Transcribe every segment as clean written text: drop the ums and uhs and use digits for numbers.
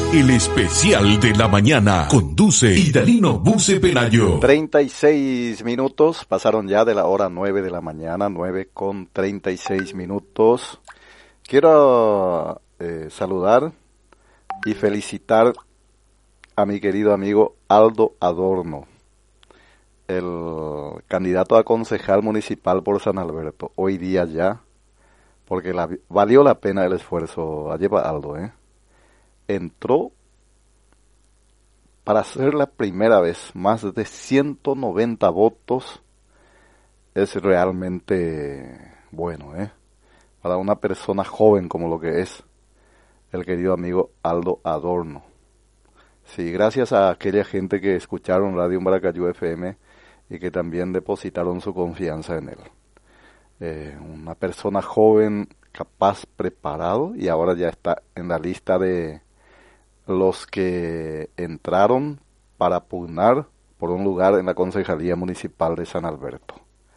El especial de la mañana conduce Idalino Buce Pelayo. 36 minutos, pasaron ya de la hora 9 de la mañana, 9:36. Quiero saludar y felicitar a mi querido amigo Aldo Adorno, el candidato a concejal municipal por San Alberto, hoy día ya, porque valió la pena el esfuerzo. Allí va Aldo, entró para ser la primera vez, más de 190 votos, es realmente bueno, para una persona joven como lo que es el querido amigo Aldo Adorno. Sí, gracias a aquella gente que escucharon Radio Maracayú FM y que también depositaron su confianza en él. Una persona joven, capaz, preparado, y ahora ya está en la lista de los que entraron para pugnar por un lugar en la Concejalía Municipal de San Alberto.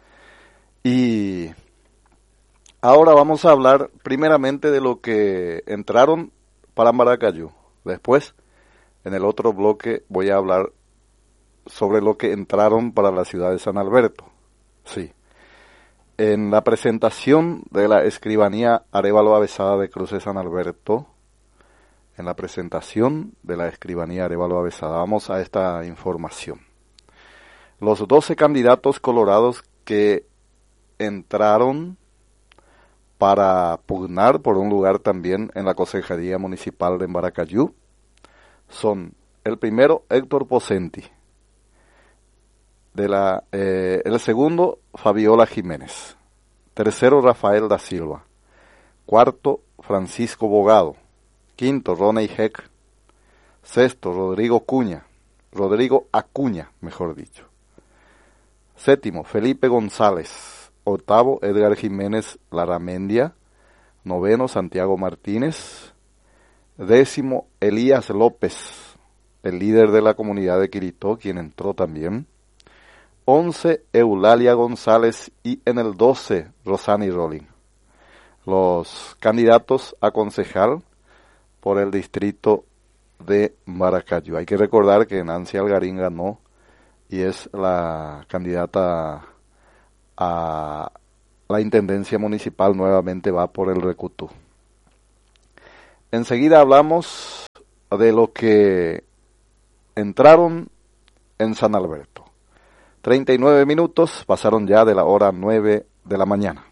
Y ahora vamos a hablar primeramente de lo que entraron para Maracayú. Después, en el otro bloque, voy a hablar sobre lo que entraron para la ciudad de San Alberto. Sí. En la presentación de la Escribanía Arévalo Avesada de Cruz de San Alberto, vamos a esta información. Los 12 candidatos colorados que entraron para pugnar por un lugar también en la Concejalía Municipal de Maracayú son: el primero, Héctor Pocenti; el segundo, Fabiola Jiménez; tercero, Rafael da Silva; cuarto, Francisco Bogado; quinto, Roney Heck; sexto, Rodrigo Acuña, mejor dicho; séptimo, Felipe González; octavo, Edgar Jiménez Laramendia; noveno, Santiago Martínez; décimo, Elías López, el líder de la comunidad de Quiritó, quien entró también; 11, Eulalia González; y en el 12, Rosani Rolling. Los candidatos a concejal por el distrito de Maracayú. Hay que recordar que Nancy Algarín ganó y es la candidata a la intendencia municipal, nuevamente va por el Recutú. Enseguida hablamos de lo que entraron en San Alberto. 39 minutos, pasaron ya de la hora 9 de la mañana.